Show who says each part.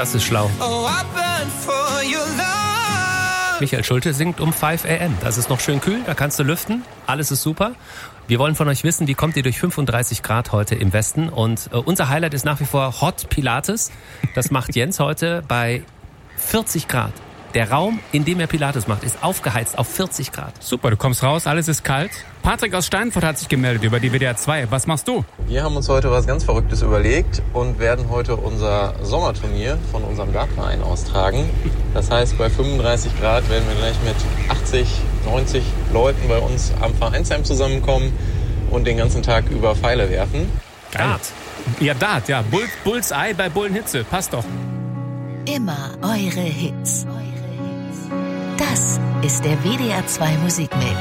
Speaker 1: Das ist schlau. Michael Schulte singt um 5 a.m. Das ist noch schön kühl, da kannst du lüften. Alles ist super. Wir wollen von euch wissen, wie kommt ihr durch 35 Grad heute im Westen? Und unser Highlight ist nach wie vor Hot Pilates. Das macht Jens heute bei 40 Grad. Der Raum, in dem er Pilates macht, ist aufgeheizt auf 40 Grad.
Speaker 2: Super, du kommst raus, alles ist kalt. Patrick aus Steinfurt hat sich gemeldet über die WDR 2. Was machst du?
Speaker 3: Wir haben uns heute was ganz Verrücktes überlegt und werden heute unser Sommerturnier von unserem Dartverein austragen. Das heißt, bei 35 Grad werden wir gleich mit 80, 90 Leuten bei uns am Vereinsheim zusammenkommen und den ganzen Tag über Pfeile werfen.
Speaker 1: Dart.
Speaker 2: Ja, Dart, ja. Bullseye bei Bullenhitze. Passt doch.
Speaker 4: Immer eure Hits. Das ist der WDR 2 Musikmix.